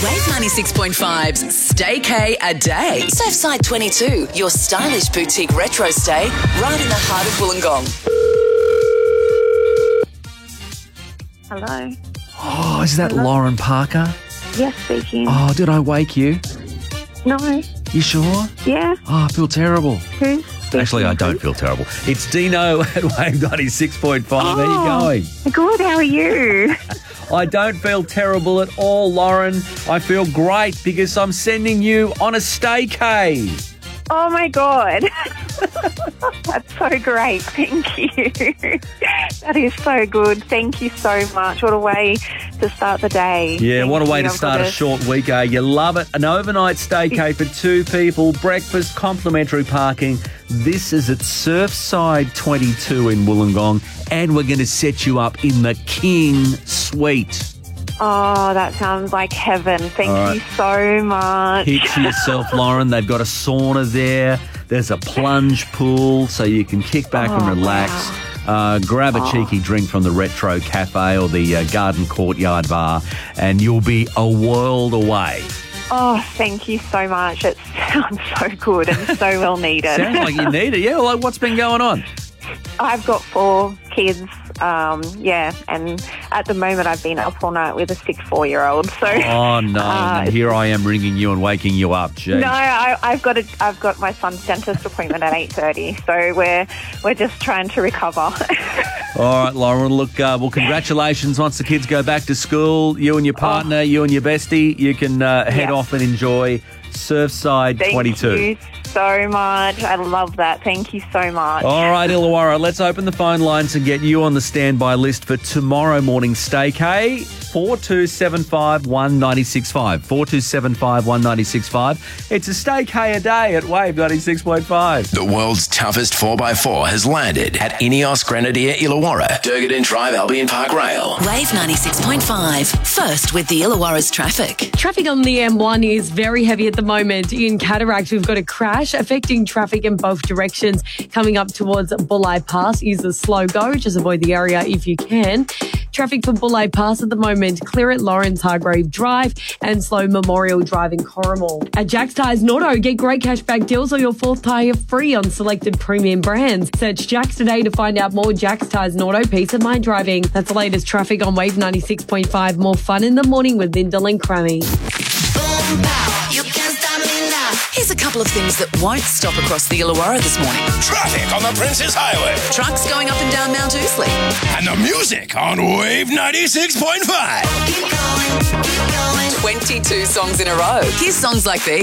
Wave 96.5's Staycay a Day. Surfside 22, your stylish boutique retro stay right in the heart of Wollongong. Hello. Oh, is that Lauren Parker? Yes, speaking. Oh, did I wake you? No. You sure? Yeah. Oh, I feel terrible. Who's speaking? Actually, I don't feel terrible. It's Dino at Wave 96.5. How are you going? Good, how are you? I don't feel terrible at all, Lauren. I feel great because I'm sending you on a staycay. Oh, my God. That's so great. Thank you. That is so good. Thank you so much. What a way to start the day. Yeah, Thank what a way you. to start a short week, eh? You love it. An overnight staycay for two people, breakfast, complimentary parking. This is at Surfside 22 in Wollongong, and we're going to set you up in the King Suite. Oh, that sounds like heaven. Thank you so much. Picture yourself, Lauren. They've got a sauna there. There's a plunge pool so you can kick back and relax. Wow. Grab a cheeky drink from the Retro Cafe or the Garden Courtyard Bar, and you'll be a world away. Oh, thank you so much. It sounds so good and so well needed. Sounds like you need it. Yeah, well, what's been going on? I've got 4 kids, and at the moment I've been up all night with a sick 4-year-old. So, oh no! And here I am ringing you and waking you up. Gee. No, I've got my son's dentist appointment at 8:30. So we're just trying to recover. All right, Lauren. Look, well, congratulations. Once the kids go back to school, you and your partner, you and your bestie, you can head off and enjoy Surfside 22. Thank you so much. I love that. Thank you so much. All right, Illawarra, let's open the phone lines and get you on the standby list for tomorrow morning staycay. 4275 1965. 4275 1965. It's a staycay a day at Wave 96.5. The world's toughest 4x4 has landed at Ineos Grenadier Illawarra, Durgadin Drive, Albion Park Rail. Wave 96.5. First with the Illawarra's traffic. Traffic on the M1 is very heavy at the moment. In Cataract, we've got a crash affecting traffic in both directions. Coming up towards Bulli Pass is a slow go. Just avoid the area if you can. Traffic for Bulli Pass at the moment, clear at Lawrence Hargrave Drive and slow Memorial Drive in Corrimal. At Jack's Tyres Nordo, get great cashback deals or your 4th tyre free on selected premium brands. Search Jack's today to find out more. Jack's Tyres Nordo, peace of mind driving. That's the latest traffic on Wave 96.5. More fun in the morning with Lyndall and Crammy. Here's a couple of things that won't stop across the Illawarra this morning. Traffic on the Princes Highway. Trucks going up and down Mount Ousley. And the music on Wave 96.5. 22 songs in a row. Here's songs like these.